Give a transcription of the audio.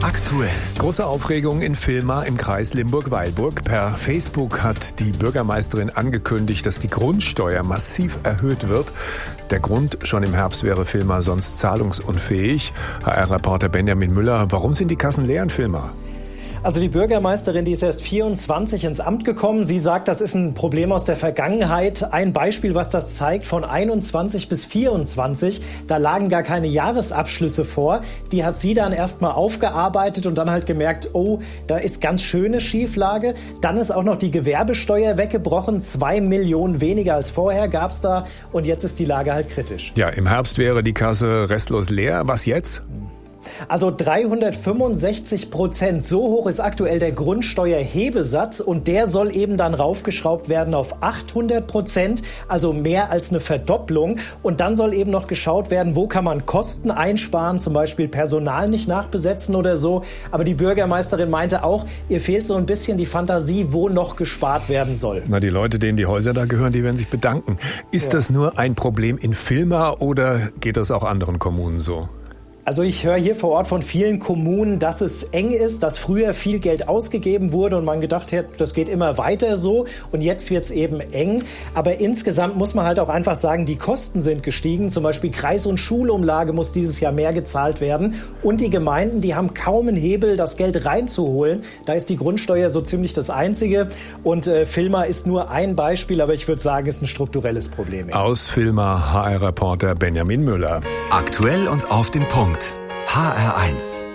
Aktuell. Große Aufregung in Villmar im Kreis Limburg-Weilburg. Per Facebook hat die Bürgermeisterin angekündigt, dass die Grundsteuer massiv erhöht wird. Der Grund, schon im Herbst wäre Villmar sonst zahlungsunfähig. HR-Reporter Benjamin Müller, warum sind die Kassen leer in Villmar? Also die Bürgermeisterin, die ist erst 24 ins Amt gekommen. Sie sagt, das ist ein Problem aus der Vergangenheit. Ein Beispiel, was das zeigt, von 21 bis 24, da lagen gar keine Jahresabschlüsse vor. Die hat sie dann erstmal aufgearbeitet und dann halt gemerkt, oh, da ist ganz schöne Schieflage. Dann ist auch noch die Gewerbesteuer weggebrochen. 2 Millionen weniger als vorher gab's da. Und jetzt ist die Lage halt kritisch. Ja, im Herbst wäre die Kasse restlos leer. Was jetzt? Also 365%. So hoch ist aktuell der Grundsteuerhebesatz und der soll eben dann raufgeschraubt werden auf 800%, also mehr als eine Verdopplung. Und dann soll eben noch geschaut werden, wo kann man Kosten einsparen, zum Beispiel Personal nicht nachbesetzen oder so. Aber die Bürgermeisterin meinte auch, ihr fehlt so ein bisschen die Fantasie, wo noch gespart werden soll. Na, die Leute, denen die Häuser da gehören, die werden sich bedanken. Ist das nur ein Problem in Villmar oder geht das auch anderen Kommunen so? Also ich höre hier vor Ort von vielen Kommunen, dass es eng ist, dass früher viel Geld ausgegeben wurde und man gedacht hat, das geht immer weiter so und jetzt wird es eben eng. Aber insgesamt muss man halt auch einfach sagen, die Kosten sind gestiegen. Zum Beispiel Kreis- und Schulumlage muss dieses Jahr mehr gezahlt werden. Und die Gemeinden, die haben kaum einen Hebel, das Geld reinzuholen. Da ist die Grundsteuer so ziemlich das Einzige. Und Villmar ist nur ein Beispiel, aber ich würde sagen, ist ein strukturelles Problem. Aus Villmar HR-Reporter Benjamin Müller. Aktuell und auf den Punkt. HR1.